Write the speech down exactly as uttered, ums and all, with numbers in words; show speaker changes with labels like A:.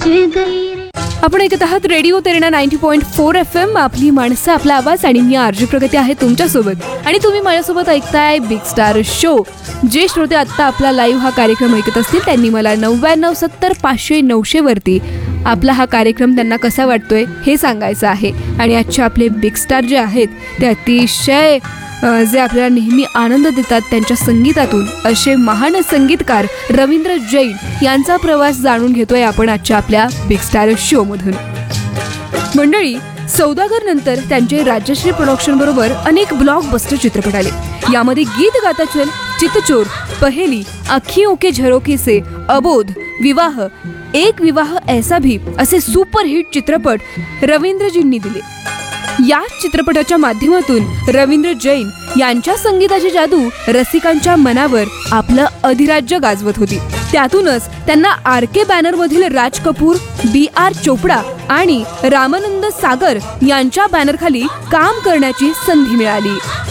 A: आपण ऐकत आहात radio Terna ninety point four F M, आपली माणसं आपला आवाज, आणि मी आरजी प्रगती आहे तुमच्यासोबत. आणि तुम्ही माझ्यासोबत ऐकताय बिग स्टार शो. जे श्रोते आत्ता आपला लाईव्ह हा कार्यक्रम ऐकत असतील त्यांनी मला नव्याण्णव सत्तर पाचशे नऊशे वरती आपला हा कार्यक्रम त्यांना कसा वाटतोय हे सांगायचं आहे. आणि आजचे आपले बिग स्टार जे आहेत ते अतिशय जे आपल्याला नेहमी आनंद देतात त्यांच्या संगीतातून, असे महान संगीतकार रवींद्र जैन यांचा प्रवास जाणून घेतोय आपण आजच्या आपल्या बिग स्टार शो मधून. मंडळी, सौदागर नंतर त्यांचे राजश्री प्रोडक्शन बरोबर अनेक ब्लॉकबस्टर चित्रपट आले. यामध्ये गीत गाता चल, चितचोर, पहेली, आखियों के झरोखे से, अबोध, विवाह, एक विवाह ऐसा भी असे सुपरहिट चित्रपट रवींद्रजींनी दिले. या चित्रपटाच्या माध्यमातून रवींद्र जैन यांच्या संगीताची जादू रसिकांच्या मनावर आपलं अधिराज्य गाजवत होती. त्यातूनच त्यांना आर के बॅनर मधील राज कपूर, बी आर चोपडा आणि रामानंद सागर यांच्या बॅनर खाली काम करण्याची संधी मिळाली.